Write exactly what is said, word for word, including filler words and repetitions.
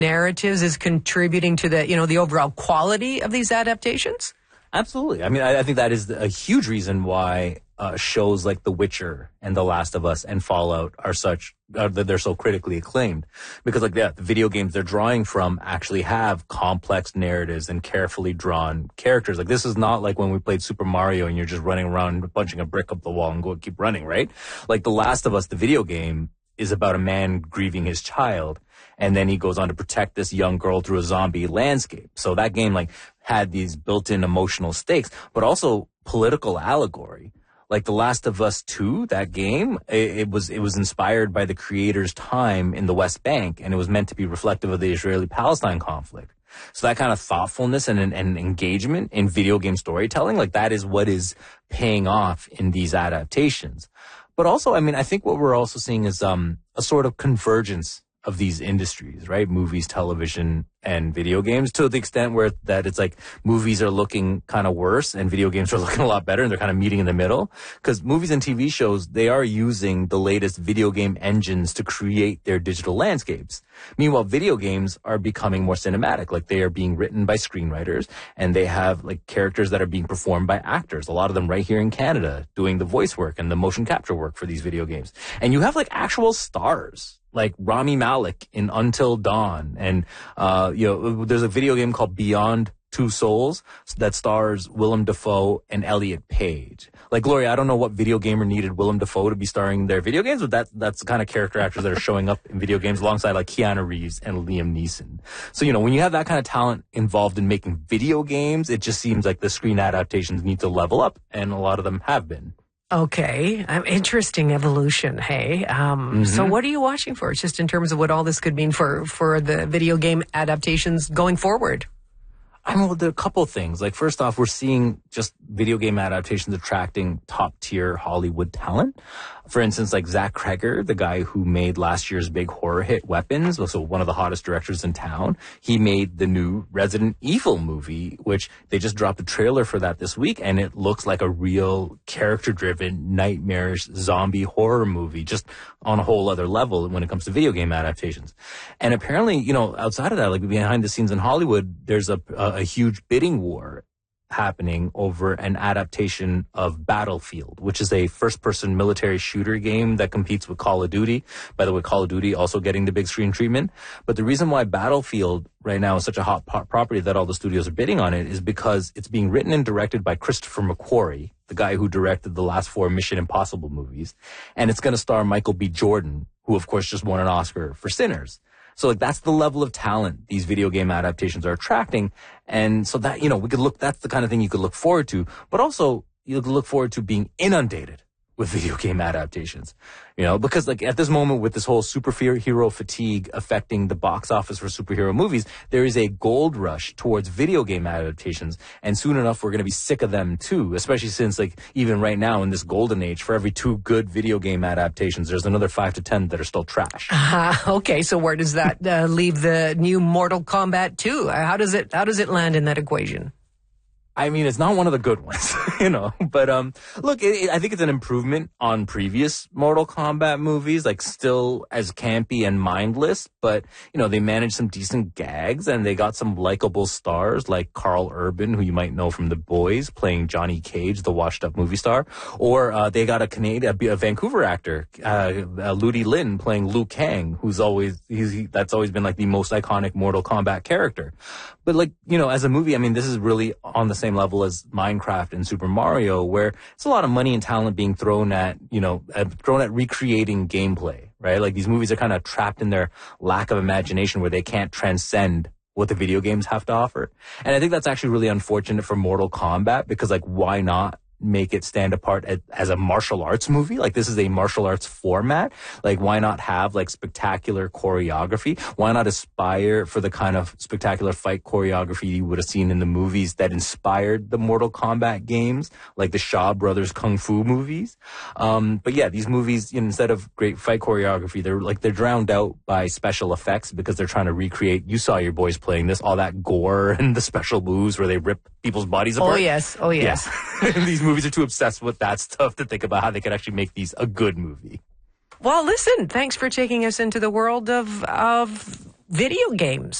narratives is contributing to the, you know, the overall quality of these adaptations? Absolutely. I mean, I, I think that is a huge reason why uh, shows like The Witcher and The Last of Us and Fallout are such, uh, that they're so critically acclaimed. Because like, yeah, the video games they're drawing from actually have complex narratives and carefully drawn characters. Like, this is not like when we played Super Mario and you're just running around punching a brick up the wall and go keep running, right? Like, The Last of Us, the video game, is about a man grieving his child. And then he goes on to protect this young girl through a zombie landscape. So that game, like, had these built-in emotional stakes, but also political allegory. Like The Last of Us two, that game, it, it was it was inspired by the creator's time in the West Bank, and it was meant to be reflective of the Israeli-Palestine conflict. So that kind of thoughtfulness and, and engagement in video game storytelling, like, that is what is paying off in these adaptations. But also, I mean, I think what we're also seeing is um a sort of convergence of these industries, right? Movies, television, and video games, to the extent where that it's like movies are looking kind of worse and video games are looking a lot better, and they're kind of meeting in the middle. Because movies and T V shows, they are using the latest video game engines to create their digital landscapes. Meanwhile, video games are becoming more cinematic. Like, they are being written by screenwriters, and they have like characters that are being performed by actors, a lot of them right here in Canada, doing the voice work and the motion capture work for these video games. And you have like actual stars, like Rami Malek in Until Dawn. And, uh, you know, there's a video game called Beyond Two Souls that stars Willem Dafoe and Elliot Page. Like, Gloria, I don't know what video gamer needed Willem Dafoe to be starring in their video games, but that, that's the kind of character actors that are showing up in video games alongside like Keanu Reeves and Liam Neeson. So, you know, when you have that kind of talent involved in making video games, it just seems like the screen adaptations need to level up, and a lot of them have been. Okay. Um, interesting evolution, hey? Um, mm-hmm. So what are you watching for? Just in terms of what all this could mean for, for the video game adaptations going forward? I mean, well, there are a couple of things. Like, first off, we're seeing just video game adaptations attracting top-tier Hollywood talent. For instance, like Zach Cregger, the guy who made last year's big horror hit Weapons, also one of the hottest directors in town. He made the new Resident Evil movie, which they just dropped a trailer for that this week, and it looks like a real character-driven, nightmarish zombie horror movie, just on a whole other level when it comes to video game adaptations. And apparently, you know, outside of that, like behind the scenes in Hollywood, there's a, a, a huge bidding war happening over an adaptation of Battlefield, which is a first-person military shooter game that competes with Call of Duty. By the way, Call of Duty also getting the big screen treatment. But the reason why Battlefield right now is such a hot po- property that all the studios are bidding on it is because it's being written and directed by Christopher McQuarrie, the guy who directed the last four Mission Impossible movies. And it's going to star Michael B. Jordan, who, of course, just won an Oscar for Sinners. So, like, that's the level of talent these video game adaptations are attracting. And so that, you know, we could look, that's the kind of thing you could look forward to. But also, you could look forward to being inundated with video game adaptations, you know, because like at this moment with this whole superhero fatigue affecting the box office for superhero movies, there is a gold rush towards video game adaptations. And soon enough, we're going to be sick of them too, especially since like even right now in this golden age, for every two good video game adaptations, there's another five to ten that are still trash. Uh, okay. So where does that uh, leave the new Mortal Kombat two? Uh, how does it, how does it land in that equation? I mean, it's not one of the good ones, you know, but, um, look, it, it, I think it's an improvement on previous Mortal Kombat movies, like still as campy and mindless, but, you know, they managed some decent gags and they got some likable stars like Carl Urban, who you might know from The Boys, playing Johnny Cage, the washed up movie star, or, uh, they got a Canadian, a, a Vancouver actor, uh, uh, Ludi Lin playing Liu Kang, who's always, he's, he, that's always been like the most iconic Mortal Kombat character. But like, you know, as a movie, I mean, this is really on the same level as Minecraft and Super Mario, where it's a lot of money and talent being thrown at, you know, at, thrown at recreating gameplay, right? Like these movies are kind of trapped in their lack of imagination where they can't transcend what the video games have to offer. And I think that's actually really unfortunate for Mortal Kombat because like, why not make it stand apart as, as a martial arts movie? Like this is a martial arts format. Like why not have like spectacular choreography? Why not aspire for the kind of spectacular fight choreography you would have seen in the movies that inspired the Mortal Kombat games, like the Shaw Brothers Kung Fu movies? Um, but yeah, these movies, you know, instead of great fight choreography, they're like, they're drowned out by special effects because they're trying to recreate, you saw your boys playing this, all that gore and the special moves where they rip people's bodies apart. Oh yes, oh yes. Yeah. These movies are too obsessed with that stuff to think about how they could actually make these a good movie. Well, listen, thanks for taking us into the world of of video games.